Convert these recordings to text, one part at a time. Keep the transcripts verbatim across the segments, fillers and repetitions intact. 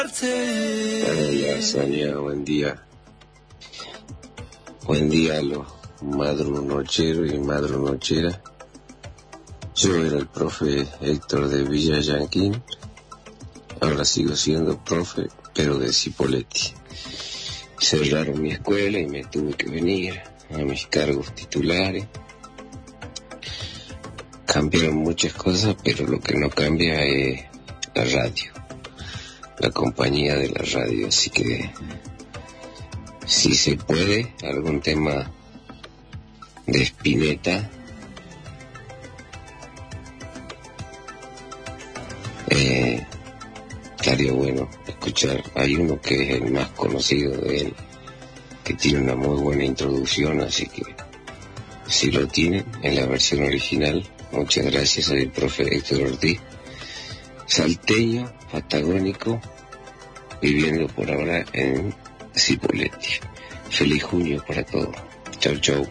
Hola, Sonia, buen día. Buen día a los madrunocheros y madrunocheras. Yo era el profe Héctor de Villa Yanquín. Ahora sigo siendo profe, pero de Cipolletti. Cerraron mi escuela y me tuve que venir a mis cargos titulares. Cambiaron muchas cosas, pero lo que no cambia es la radio, la compañía de la radio. Así que, si se puede, algún tema de Spinetta, eh, estaría bueno escuchar. Hay uno que es el más conocido de él, que tiene una muy buena introducción, así que si lo tienen en la versión original, muchas gracias. Soy el profe Héctor Ortiz, salteño, patagónico, viviendo por ahora en Cipolletti. Feliz junio para todos. Chau, chau.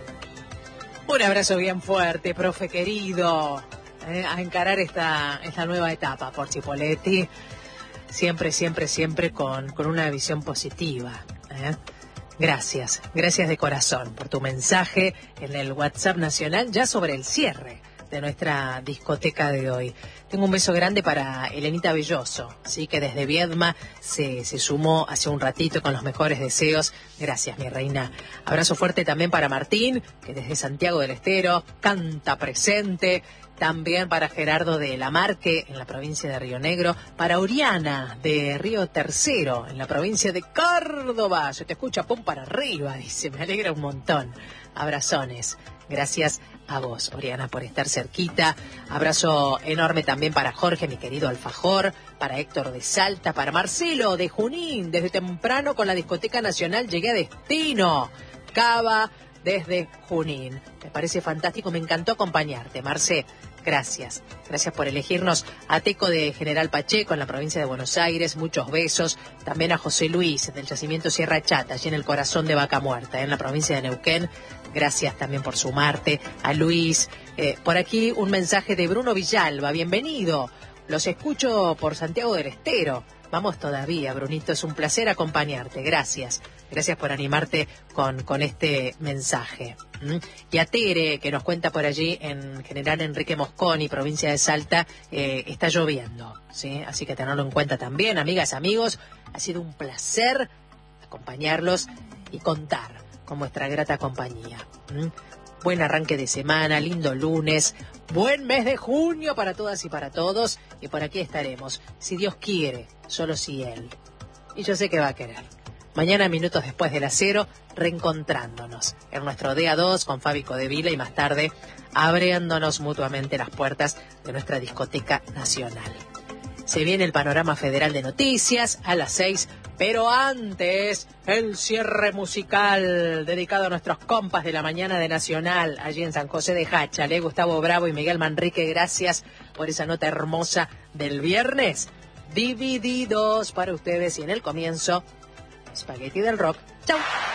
Un abrazo bien fuerte, profe querido, eh, a encarar esta, esta nueva etapa por Cipolletti. Siempre, siempre, siempre con, con una visión positiva. ¿eh? Gracias, gracias de corazón por tu mensaje en el WhatsApp nacional ya sobre el cierre de nuestra discoteca de hoy. Tengo un beso grande para Elenita Belloso, ¿sí? Que desde Viedma se, se sumó hace un ratito con los mejores deseos. Gracias, mi reina. Abrazo fuerte también para Martín, que desde Santiago del Estero canta presente. También para Gerardo de Lamarque, en la provincia de Río Negro. Para Oriana, de Río Tercero, en la provincia de Córdoba. Se te escucha, pum para arriba, dice. Me alegra un montón. Abrazones. Gracias a vos, Oriana, por estar cerquita. Abrazo enorme también para Jorge, mi querido alfajor. Para Héctor de Salta. Para Marcelo de Junín. Desde temprano con la Discoteca Nacional llegué a destino. Cava desde Junín. Me parece fantástico. Me encantó acompañarte, Marce. Gracias, gracias por elegirnos. A Teco de General Pacheco en la provincia de Buenos Aires, muchos besos. También a José Luis del Yacimiento Sierra Chata, allí en el corazón de Vaca Muerta, en la provincia de Neuquén. Gracias también por sumarte. A Luis, eh, por aquí un mensaje de Bruno Villalba, bienvenido. Los escucho por Santiago del Estero. Vamos todavía, Brunito, es un placer acompañarte. Gracias, gracias por animarte con, con este mensaje. ¿Mm? Y a Tere, que nos cuenta por allí en General Enrique Mosconi, provincia de Salta, eh, está lloviendo, ¿sí? Así que tenerlo en cuenta también, amigas, amigos. Ha sido un placer acompañarlos y contar con vuestra grata compañía. ¿Mm? Buen arranque de semana, lindo lunes, buen mes de junio para todas y para todos. Y por aquí estaremos, si Dios quiere, solo si Él. Y yo sé que va a querer. Mañana, minutos después de las cero, reencontrándonos en nuestro D A dos con Fabi Codevila y más tarde abriéndonos mutuamente las puertas de nuestra discoteca nacional. Se viene el panorama federal de noticias a las seis, pero antes el cierre musical dedicado a nuestros compas de la mañana de Nacional, allí en San José de Jáchal, ¿eh? Gustavo Bravo y Miguel Manrique, gracias por esa nota hermosa del viernes. Divididos para ustedes y en el comienzo, Spaghetti del Rock. ¡Chau!